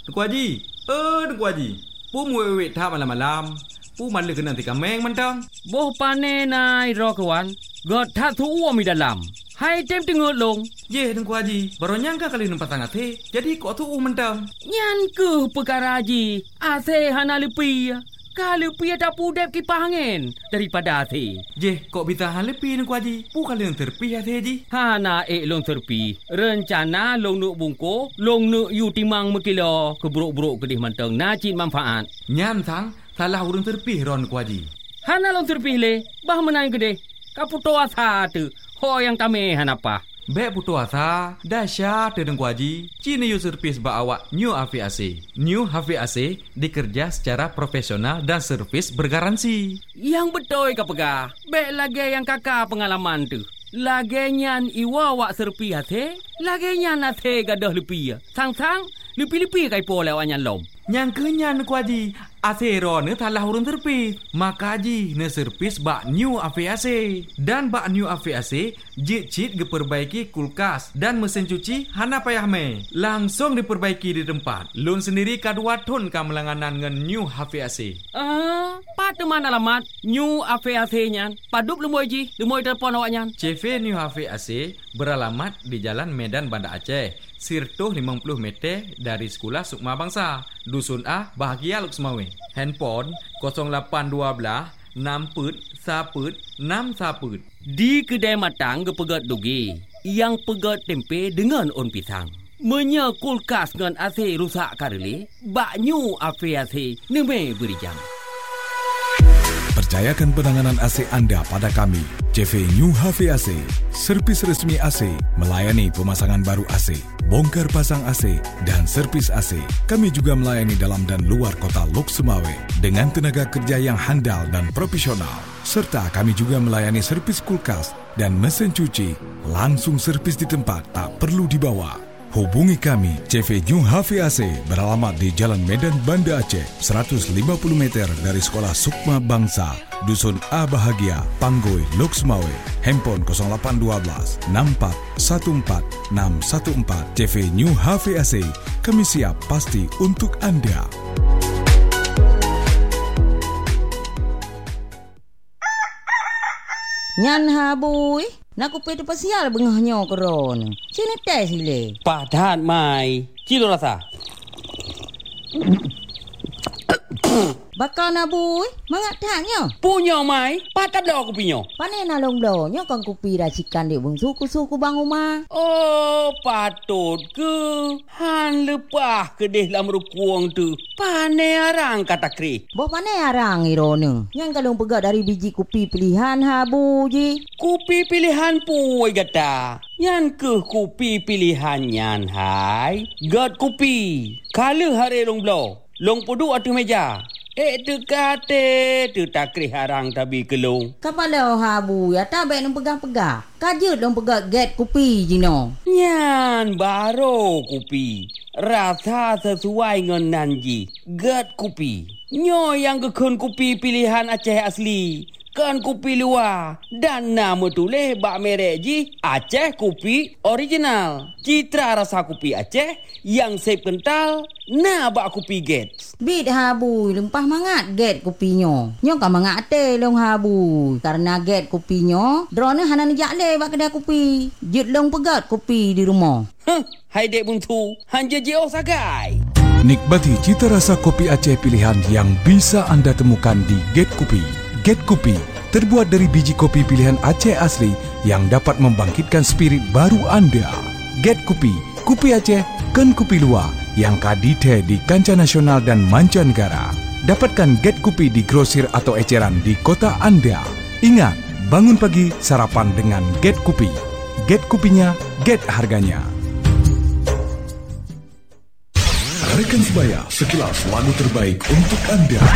Tengku Haji. Tengku Haji. Pu muwe thap malam-malam. Pu malu kena tika meng mentang. Boh pane nai ro kawan. God that tu mi dalam. Hai tem tengok long. Ye Tengku Haji. Baru nyangka kali nampak sangat he. Jadi kok tu mentang. Nyan ke perkara Haji. Ase hana lepi. Kalau pi ada pudep kipas angin daripada ase. Je, kok bisa hal lepi Tengku Haji? Pu kali yang terpi ase Haji. Hana long terpi. Rencana long nuk bungko, long nuk yu timang mekilo keburuk-buruk kedih manteng nacit manfaat. Nyan sang salah urang terpi ron Tengku Haji. Hana long terpi le, bah menang kedih. Kaputo asa tu. Ho yang kami hanapa. Bek putu asa, dahsyat Tengku Haji. Cina yu servis ba awak New HVAC. New HVAC dikerja secara profesional dan servis bergaransi. Yang betul ka pegah. Bek lagi yang kakak pengalaman tu. Lagi nyan iwa wak serpi hati. Lagi nyan hati gadah lepi. Sang-sang, lepi-lepi kai po lewat nyan lom. Yang kenyan Tengku Haji. Asero ne talah urun terpi. Maka Haji ne servis bak New HVAC. Dan bak New HVAC jit-jit diperbaiki kulkas dan mesin cuci hana payah me. Langsung diperbaiki di tempat. Lun sendiri kadua ton kamelanganan ngan New HVAC. Pada mana alamat New HVAC nyan? Padup lemoy Ji, lemoy telefon awak nyan. CV New HVAC beralamat di Jalan Medan Banda Aceh. Sirtuh 50 meter dari Sekolah Sukma Bangsa. Dusun A, Bahagia Luk Semawe. Handphone 0812 6 Di kedai matang gepegat dugi. Yang pegat tempe dengan on pisang. Menya kulkas dengan AC rusak kareli. Bak New HVAC neme berijam. Percayakan penanganan AC anda pada kami, CV New HVAC, servis resmi AC, melayani pemasangan baru AC, bongkar pasang AC, dan servis AC. Kami juga melayani dalam dan luar kota Lok Semawe dengan tenaga kerja yang handal dan profesional. Serta kami juga melayani servis kulkas dan mesin cuci, langsung servis di tempat, tak perlu dibawa. Hubungi kami, CV New HVAC beralamat di Jalan Medan Banda Aceh, 150 meter dari Sekolah Sukma Bangsa, Dusun A Bahagia, Panggoi, Lok Semawe. Handphone 0812 6414 614. CV New HVAC, kami siap pasti untuk anda. Nyan habui. Nak kupi tu pasial bengahnya keron. Sini tes le. Padat mai. Cilo rasa. Bakal nabui, mangat taknya. Punya mai, padat dah aku punya. Pane nalong blonyo kan kupi racikan di bung suku bang rumah. Oh, patut ke. Han lepah kedih lam rukuang tu. Pane arang kata kri. Boh pane arang irone. Yang kalong pegat dari biji kupi pilihan habu ji. Kupi pilihan puai gata. Yan ke kupi pilihan yan hai. Gat kupi. Kala hari long blow. Long pudu atu meja. Tu kate, tu takri harang tabi kelung. Kapala habu ya tabe nang pegang-pegang. Kajut long pegang get kupi jino. Nyan baro kupi. Rasa sesuai dengan nanji. Get kupi. Nyo yang kekun kupi pilihan Aceh asli. Kan kupi luar. Dan nama tulis bak merek ji Aceh Kupi Original. Citra rasa kupi Aceh yang sep kental. Nah bak kupi get. Bid habu lempah mangat get kupinyo. Nyo kan mangat te long habu. Karena get kupinyo, drone hana nejak le bak kedai kupi. Jut long pegat kupi di rumah. Hai dek buntu, hanja jauh sagai. Nikmati cita rasa kopi Aceh pilihan yang bisa anda temukan di Get Kupi. Get Kupi terbuat dari biji kopi pilihan Aceh asli yang dapat membangkitkan spirit baru anda. Get Kupi, Kupi Aceh, kan Kupi luar yang kadite di kancah nasional dan mancanegara. Dapatkan Get Kupi di grosir atau eceran di kota anda. Ingat, bangun pagi sarapan dengan Get Kupi. Get Kupinya, get harganya. Rekan sebaya, sekilas lagu terbaik untuk anda.